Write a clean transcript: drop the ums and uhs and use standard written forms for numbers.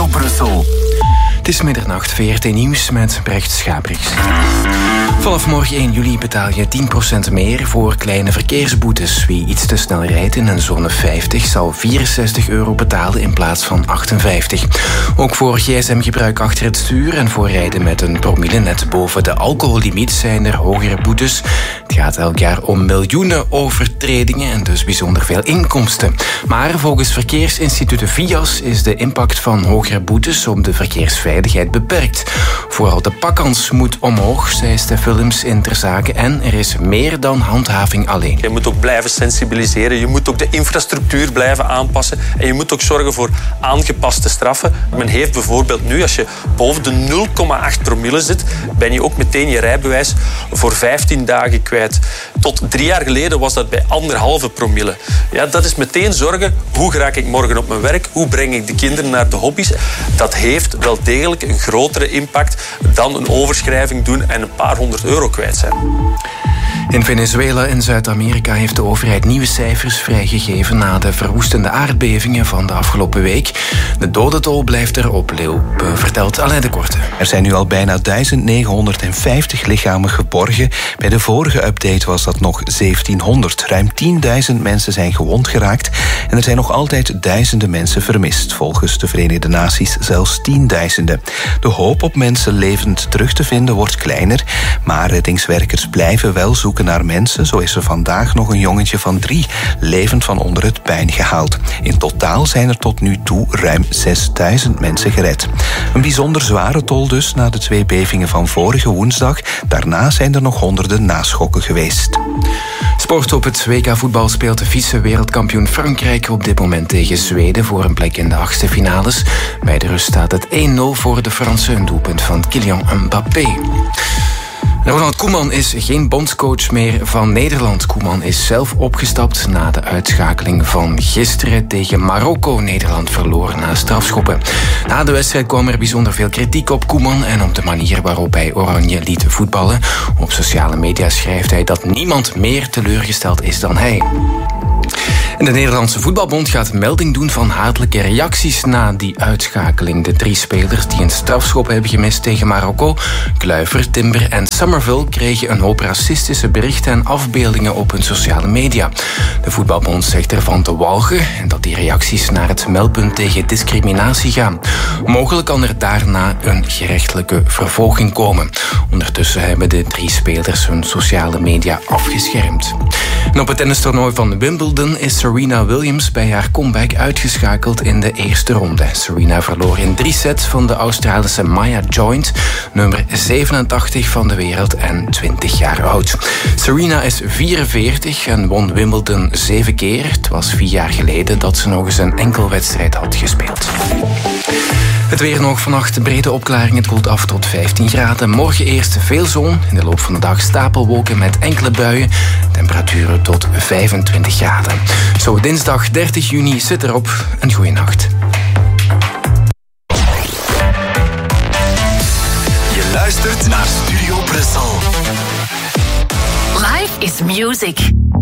Brussel. Het is middernacht, VRT Nieuws met Brecht Schabriks. Vanaf morgen 1 juli betaal je 10% meer voor kleine verkeersboetes. Wie iets te snel rijdt in een zone 50 zal €64 betalen in plaats van 58. Ook voor gsm-gebruik achter het stuur en voor rijden met een promille net boven de alcohollimiet zijn er hogere boetes. Het gaat elk jaar om miljoenen overtredingen en dus bijzonder veel inkomsten. Maar volgens verkeersinstituut VIAS is de impact van hogere boetes op de verkeersveiligheid beperkt. Vooral de pakkans moet omhoog, zei Stef Willems in Ter Zake, en er is meer dan handhaving alleen. Je moet ook blijven sensibiliseren, je moet ook de infrastructuur blijven aanpassen en je moet ook zorgen voor aangepaste straffen. Men heeft bijvoorbeeld nu, als je boven de 0,8 promille zit, ben je ook meteen je rijbewijs voor 15 dagen kwijt. Tot 3 jaar geleden was dat bij 1,5 promille. Ja, dat is meteen zorgen, hoe raak ik morgen op mijn werk, hoe breng ik de kinderen naar de hobby's. Dat heeft wel degelijk een grotere impact dan een overschrijving doen en een paar €100 kwijt zijn. In Venezuela en Zuid-Amerika heeft de overheid nieuwe cijfers vrijgegeven na de verwoestende aardbevingen van de afgelopen week. De dodentol blijft er oplopen, vertelt Alain de Korte. Er zijn nu al bijna 1950 lichamen geborgen. Bij de vorige update was dat nog 1700. Ruim 10.000 mensen zijn gewond geraakt en er zijn nog altijd duizenden mensen vermist. Volgens de Verenigde Naties zelfs tienduizenden. De hoop op mensen levend terug te vinden wordt kleiner, maar reddingswerkers blijven wel zoeken naar mensen. Zo is er vandaag nog een jongetje van 3 levend van onder het puin gehaald. In totaal zijn er tot nu toe ruim 6.000 mensen gered. Een bijzonder zware tol dus na de 2 bevingen van vorige woensdag. Daarna zijn er nog honderden naschokken geweest. Sport op het WK voetbal speelt de vice-wereldkampioen Frankrijk op dit moment tegen Zweden voor een plek in de 8e finales. Bij de rust staat het 1-0 voor de Fransen, een doelpunt van Kylian Mbappé. Ronald Koeman is geen bondscoach meer van Nederland. Koeman is zelf opgestapt na de uitschakeling van gisteren tegen Marokko. Nederland verloor na strafschoppen. Na de wedstrijd kwam er bijzonder veel kritiek op Koeman en op de manier waarop hij Oranje liet voetballen. Op sociale media schrijft hij dat niemand meer teleurgesteld is dan hij. En de Nederlandse Voetbalbond gaat melding doen van hatelijke reacties na die uitschakeling. De 3 spelers die een strafschop hebben gemist tegen Marokko, Kluivert, Timber en Summerville, kregen een hoop racistische berichten en afbeeldingen op hun sociale media. De Voetbalbond zegt ervan te walgen en dat die reacties naar het meldpunt tegen discriminatie gaan. Mogelijk kan er daarna een gerechtelijke vervolging komen. Ondertussen hebben de 3 spelers hun sociale media afgeschermd. En op het tennistoernooi van Wimbledon is Serena Williams bij haar comeback uitgeschakeld in de eerste ronde. Serena verloor in 3 sets van de Australische Maya Joint, nummer 87 van de wereld en 20 jaar oud. Serena is 44 en won Wimbledon 7 keer. Het was 4 jaar geleden dat ze nog eens een enkel wedstrijd had gespeeld. Het weer nog vannacht, brede opklaring. Het koelt af tot 15 graden. Morgen eerst veel zon. In de loop van de dag stapelwolken met enkele buien. Temperaturen tot 25 graden. Zo dinsdag 30 juni zit erop. Een goeie nacht. Je luistert naar Studio Brussel. Life is music.